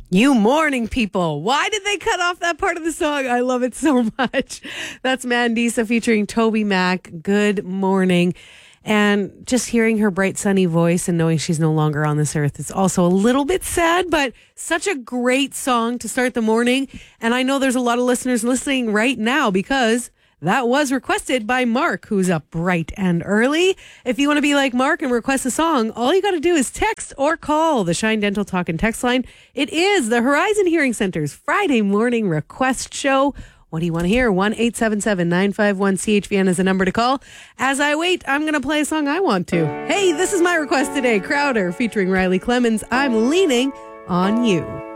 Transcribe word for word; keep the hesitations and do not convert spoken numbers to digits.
You morning people. Why did they cut off that part of the song? I love it so much. That's Mandisa featuring Toby Mac. Good morning. And just hearing her bright, sunny voice and knowing she's no longer on this earth is also a little bit sad, but such a great song to start the morning. And I know there's a lot of listeners listening right now because that was requested by Mark, who's up bright and early. If you want to be like Mark and request a song, all you got to do is text or call the Shine Dental Talk and text line. It is the Horizon Hearing Center's Friday morning request show. What do you want to hear? one eight seven seven nine five one C H V N is the number to call. As I wait, I'm going to play a song I want to. Hey, this is my request today. Crowder featuring Riley Clemens. I'm leaning on you.